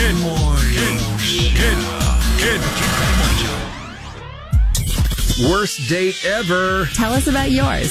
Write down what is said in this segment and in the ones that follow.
Worst date ever. Tell us about yours.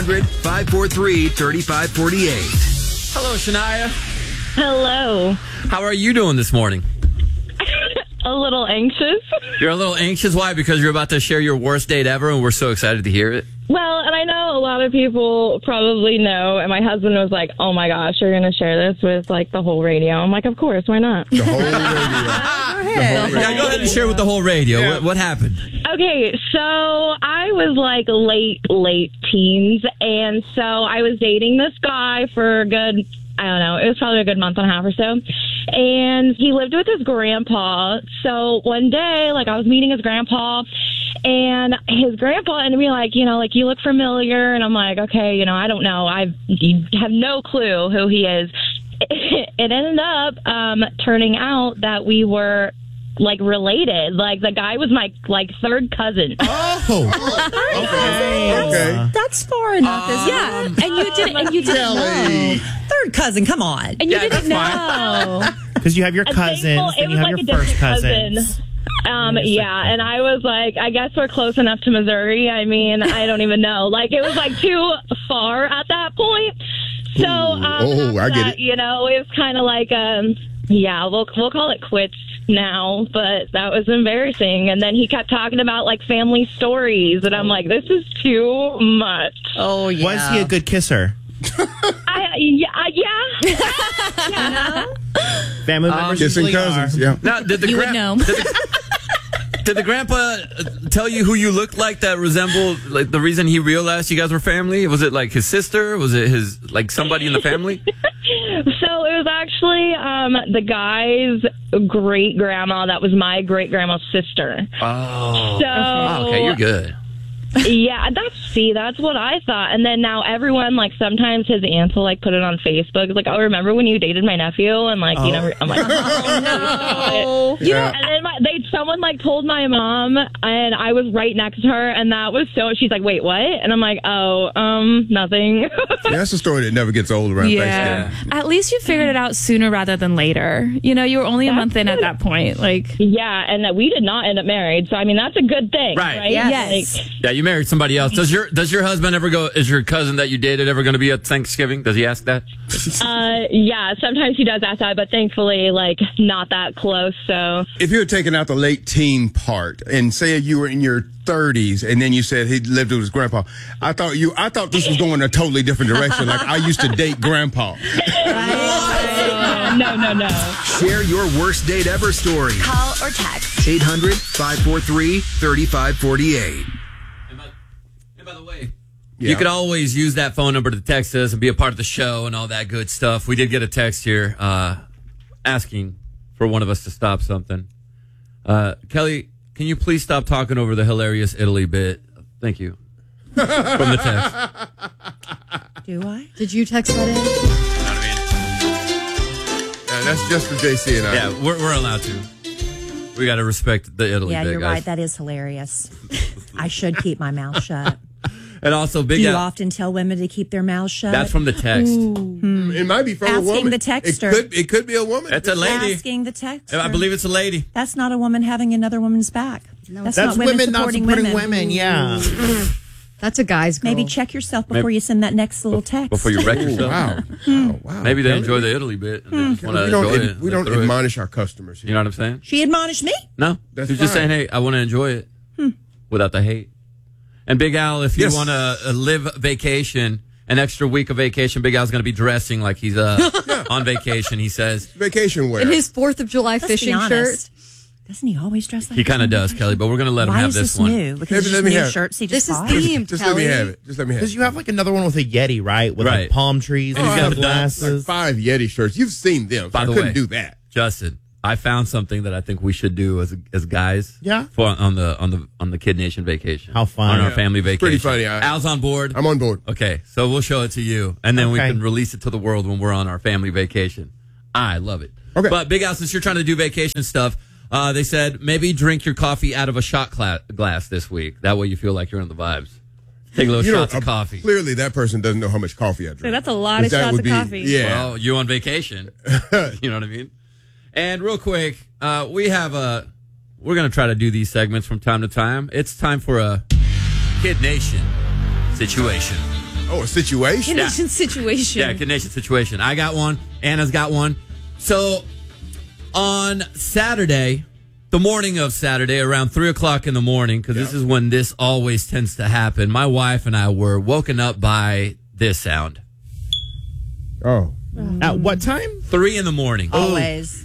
800-543-3548. Hello, Shania. Hello. How are you doing this morning? A little anxious. You're a little anxious. Why? Because you're about to share your worst date ever, and we're so excited to hear it. Well, and I know a lot of people probably know, and my husband was like, oh my gosh, you're going to share this with like the whole radio. I'm like, of course, why not? The whole radio. Yeah, go ahead and share with the whole radio. Yeah. What happened? Okay, so I was like late teens, and so I was dating this guy for a good, I don't know, it was probably a good month and a half or so. And he lived with his grandpa. So one day, like, I was meeting his grandpa, and his grandpa ended me like, you know, like, you look familiar. And I'm like, okay, you know, I don't know. I have no clue who he is. It ended up turning out that we were like related. Like, the guy was my like third cousin. Okay. That's far enough. Yeah, and you didn't know. Third cousin, come on. And you didn't know. Because you have your cousins, and you have your first cousins. Yeah, and I was like, I guess we're close enough to Missouri. I mean, I don't even know. Like, it was like too far at that point. So, I get it. You know, it was kind of like, yeah, we'll call it quits now, but that was embarrassing. And then he kept talking about like family stories, and I'm like, this is too much. Oh, yeah. Was he a good kisser? Yeah. Family members Kissing usually cousins, are. yeah. Now, did the You would know. Did the grandpa tell you who you looked like that resembled, like, the reason he realized you guys were family? Was it like his sister? Was it his, like, somebody in the family? So it was actually the guy's great grandma. That was my great grandma's sister. Oh. So Okay, you're good. Yeah, that's what I thought. And then now everyone, like, sometimes his aunts will like put it on Facebook. It's like, oh, remember when you dated my nephew? And like, you never. I'm like, oh no. Yeah. And then someone like told my mom, and I was right next to her, and that was so. She's like, wait, what? And I'm like, oh, nothing. Yeah, that's a story that never gets old around Yeah. Thanksgiving. At least you figured it out sooner rather than later. You know, you were only a month in at that point. Like, Yeah, and that we did not end up married. So I mean, that's a good thing, Right. yes. Like, Yeah, you married somebody else. Does your husband ever go, is your cousin that you dated ever going to be at Thanksgiving? Does he ask that? yeah, sometimes he does ask that, but thankfully, like, not that close. So If you were taking out the late teen part and say you were in your 30s and then you said he lived with his grandpa, I thought this was going a totally different direction. Like, I used to date grandpa. no. Share your worst date ever story. Call or text. 800-543-3548. And by the way, you could always use that phone number to text us and be a part of the show and all that good stuff. We did get a text here asking for one of us to stop something. Kelly, can you please stop talking over the hilarious Italy bit? Thank you. From the text. Do I? did you text that in? That's just for JC and I. Yeah, we're allowed to. We got to respect the Italy Yeah, bit, you're guys. right. That is hilarious. I should keep my mouth shut. And also, Do Big you Al. often tell women to keep their mouths shut? That's from the text. It might be from a Asking woman. the texter. It could be a woman. That's a lady. Asking the texter. I believe it's a lady. That's not a woman having another woman's back. That's not women supporting women. Yeah. That's a guy's girl. Maybe check yourself before you send that next little text. Before you wreck yourself. Wow. Wow. Maybe they enjoy the Italy bit. And they just want to enjoy it. We don't Through it. admonish our customers here. You know what I'm saying? She admonished me. No. That's She's just fine. saying, hey, I want to enjoy it without the hate. And Big Al, if you Yes. want to live vacation, an extra week of vacation, Big Al's going to be dressing like he's on vacation, he says. Vacation wear. in his 4th of July Let's fishing be shirt. honest. Doesn't he always dress like He kind of this on does, vacation? Kelly, but we're going to let him Why have is this this one. new? Because Maybe it's let just me new have it. shirts he This just is bought? themed, Just Kelly. let me have it. Just let me have Because it. you have like another one with a Yeti, right? With Right. like palm trees and he's got the Like glasses. 5 Yeti shirts. You've seen them. By I the couldn't way. do that. Justin, I found something that I think we should do as guys. Yeah? For on the Kid Nation vacation. How fun. On our Yeah. family vacation. pretty funny. Al's on board. I'm on board. Okay, so we'll show it to you, and then we Okay. can release it to the world when we're on our family vacation. I love it. Okay. But Big Al, since you're trying to do vacation stuff, they said maybe drink your coffee out of a shot glass this week. That way you feel like you're in the vibes. Take a little shots of coffee. Clearly, that person doesn't know how much coffee I drink. So that's a lot of That shots would of be- coffee. Yeah. Well, you on vacation. You know what I mean? And real quick, we're going to try to do these segments from time to time. It's time for a Kid Nation situation. Oh, a situation? Kid Nation situation. Yeah, Kid Nation situation. I got one. Anna's got one. So on Saturday, the morning of Saturday, around 3 o'clock in the morning, because this is when this always tends to happen, my wife and I were woken up by this sound. Oh. At what time? 3 in the morning. Always.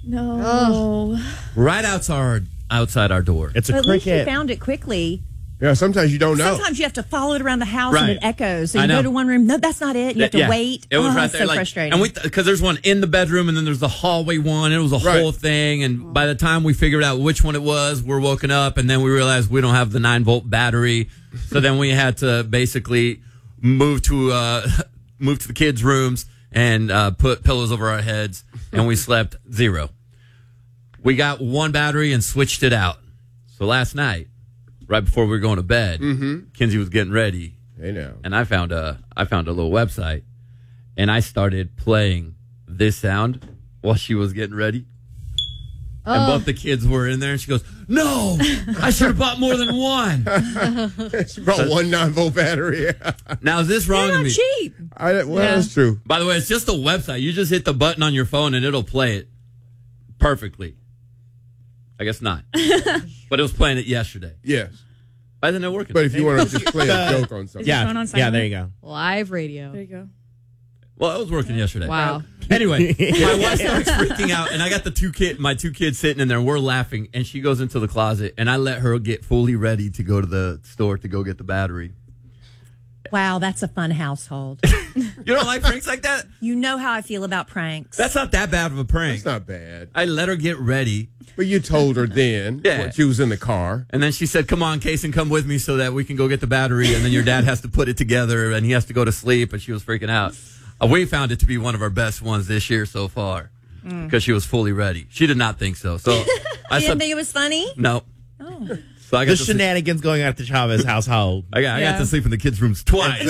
No. Right outside our door. It's a But at least you cricket. found it quickly. Yeah, sometimes you don't know. Sometimes you have to follow it around the house Right. and it echoes. So I you know. go to one room. No, that's not it. You have to Yeah. wait. It was right it's there, so frustrating. And because there's one in the bedroom, and then there's the hallway one. It was a Right. whole thing. And by the time we figured out which one it was, we're woken up, and then we realized we don't have the 9-volt battery. So then we had to basically move to the kids' rooms and put pillows over our heads, and we slept 0. We got one battery and switched it out. So last night, right before we were going to bed, Kinsey was getting ready. Hey, now. And I found a little website, and I started playing this sound while she was getting ready. And both the kids were in there, and she goes, "No, I should have bought more than one." She brought one 9-volt battery. Now, is this wrong They're of not me? cheap. That's true. By the way, it's just a website. You just hit the button on your phone, and it'll play it perfectly. I guess not. But it was playing it yesterday. Yes. Why isn't it working? But if you want to just play a joke on something. Phone on Yeah, silent? there you go. Live radio. There you go. Well, it was working yesterday. Wow. Anyway, my wife starts freaking out, and I got my two kids sitting in there, and we're laughing, and she goes into the closet, and I let her get fully ready to go to the store to go get the battery. Wow, that's a fun household. You don't like pranks like that? You know how I feel about pranks. That's not that bad of a prank. It's not bad. I let her get ready, But you told her then Yeah. when she was in the car. and then she said, "Come on, Kason, come with me so that we can go get the battery, and then your dad has to put it together, and he has to go to sleep," and she was freaking out. We found it to be one of our best ones this year so far because she was fully ready. She did not think so. So I You didn't said, think it was funny? "No." Oh. So I got The to sleep. shenanigans going on at the Chavez household. I got to sleep in the kids' rooms twice.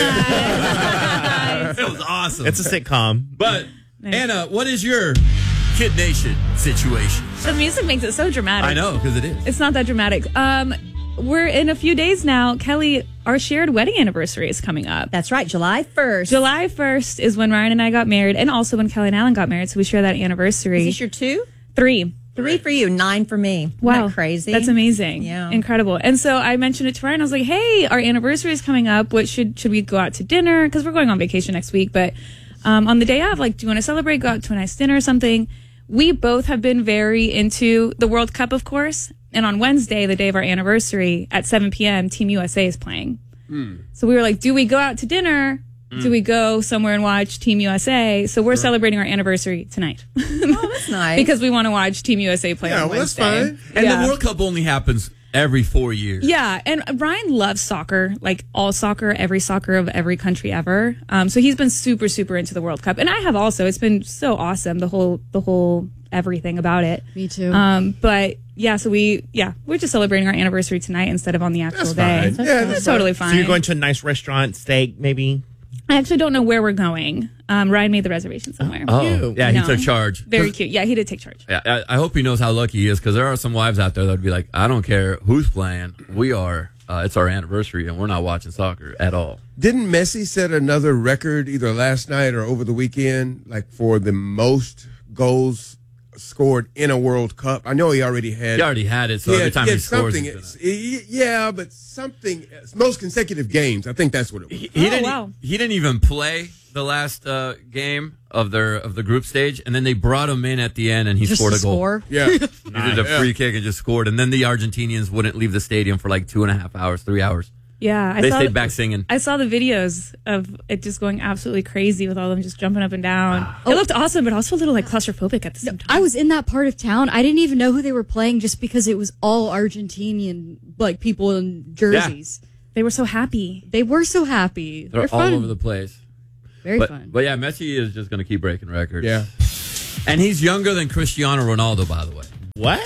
It was awesome. It's a sitcom. But Anna, what is your Kid Nation situation? The music makes it so dramatic. I know, because it is. It's not that dramatic. We're in a few days now. Kelly, our shared wedding anniversary is coming up. That's right, July 1st. July 1st is when Ryan and I got married, and also when Kelly and Alan got married, so we share that anniversary. Is this your 2? 3. 3 for you, 9 for me. Isn't Wow. that crazy? That's amazing. Yeah. Incredible. And so I mentioned it to Ryan. I was like, hey, our anniversary is coming up. What should we go out to dinner? Because we're going on vacation next week. But on the day of, like, do you want to celebrate? Go out to a nice dinner or something? We both have been very into the World Cup, of course. And on Wednesday, the day of our anniversary, at 7 p.m., Team USA is playing. So we were like, do we go out to dinner? Do we go somewhere and watch Team USA? So we're celebrating our anniversary tonight. Oh, that's nice. Because we want to watch Team USA play Yeah, on well, that's Wednesday. fine. And Yeah. the World Cup only happens every 4 years. Yeah, and Ryan loves soccer, like all soccer, every soccer of every country ever. So he's been super, super into the World Cup, and I have also. It's been so awesome, the whole everything about it. Me too. But yeah, so we're just celebrating our anniversary tonight instead of on the actual That's day. fine. Yeah, That's totally fine. So you're going to a nice restaurant, steak, maybe? I actually don't know where we're going. Ryan made the reservation somewhere. Oh, Cute. yeah, I he know. took charge. Very 'Cause- cute. Yeah, he did take charge. Yeah, I hope he knows how lucky he is, because there are some wives out there that would be like, "I don't care who's playing. We are. It's our anniversary, and we're not watching soccer at all." Didn't Messi set another record either last night or over the weekend, like for the most goals scored in a World Cup? I know he already had. He already had it, so every time he scores, something. it's been Yeah, but something. Most consecutive games. I think that's what it was. he Oh, didn't. wow. He didn't even play the last game of the group stage, and then they brought him in at the end, and he Just scored to a goal. score. Yeah. He did a free kick and just scored, and then the Argentinians wouldn't leave the stadium for like 2.5 hours, 3 hours. Yeah, They stayed back singing. I saw the videos of it just going absolutely crazy with all of them just jumping up and down. It looked awesome, but also a little like claustrophobic at the same time. I was in that part of town. I didn't even know who they were playing just because it was all Argentinian, like people in jerseys. They were so happy. They were so happy. They're all fun. over the place. Very fun. But yeah, Messi is just going to keep breaking records. Yeah. And he's younger than Cristiano Ronaldo, by the way. What?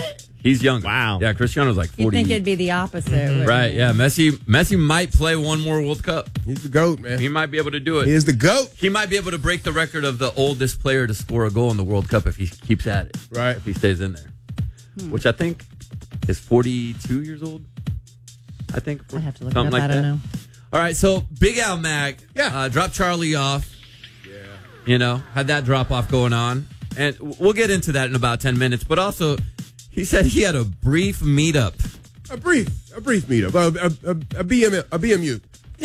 He's younger. Wow. Yeah, Cristiano's like 40. You'd think it'd be the opposite. Right, yeah. Messi might play one more World Cup. He's the GOAT, man. He might be able to do it. He is the GOAT. He might be able to break the record of the oldest player to score a goal in the World Cup if he keeps at it. Right. If he stays in there. Which I think is 42 years old. I think. I have to look something it up. like I don't that. know. All right, so Big Al Mac dropped Charlie off. Yeah. You know, had that drop off going on. And we'll get into that in about 10 minutes. But also, he said he had a brief meetup. A brief meetup. A BMU.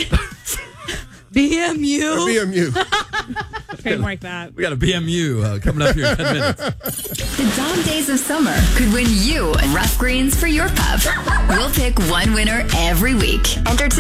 BMU. A BMU. Trademark that. We got a BMU coming up here in 10 minutes. The dog days of summer could win you rough greens for your pup. We'll pick one winner every week. Enter